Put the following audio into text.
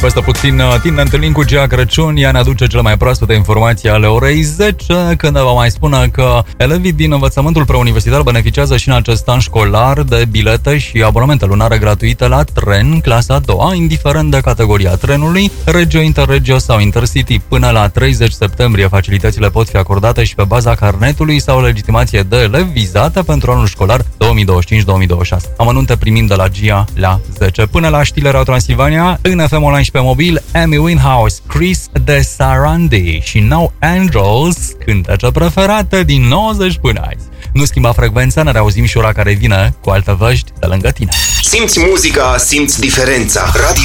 peste puțin timp ne întâlnim cu Gea Crăciun. Ea ne aduce cele mai proaspete informații ale orei 10, când ne va mai spune că elevii din învățământul preuniversitar beneficiază și în acest an școlar de bilete și abonamente lunare gratuite la tren, clasa a doua, indiferent de categoria trenului, Regio, Interregio sau Intercity. Până la 30 septembrie, facilitățile pot fi acordate și pe baza carnetului sau legitimație de elev vizată pentru anul școlar 2025-2026. Amănunte primind de la Gia la 10. Până la știrile Radio Transilvania, în FM Online și pe mobil, Amy Winehouse, Chris de Sarandi și No Angels, cântece preferate din 90 până azi. Nu schimba frecvența, ne reauzim și ora care vine cu alte vești de lângă tine. Simți muzica, simți diferența. Radio